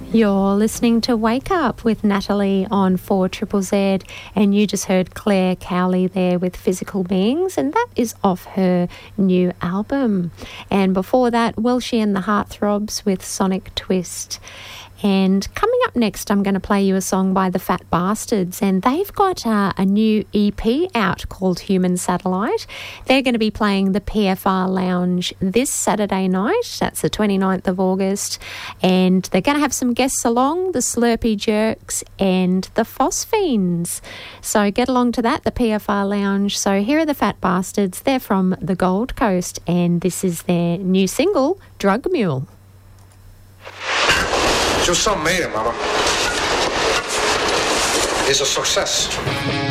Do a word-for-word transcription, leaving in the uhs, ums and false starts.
You're listening to Wake Up with Natalie on four Triple Z, and you just heard Claire Cowley there with Physical Beings, and that is off her new album. And before that, Welshie and the Heartthrobs with Sonic Twist. And coming up next, I'm going to play you a song by the Fat Bastards, and they've got uh, a new E P out called Human Satellite. They're going to be playing the P F R Lounge this Saturday night. That's the twenty-ninth of August, and they're going to have some guests along, the Slurpee Jerks and the Phosphenes. So get along to that, the P F R Lounge. So here are the Fat Bastards. They're from the Gold Coast, and this is their new single, Drug Mule. Your son made it, Mama. He's a success.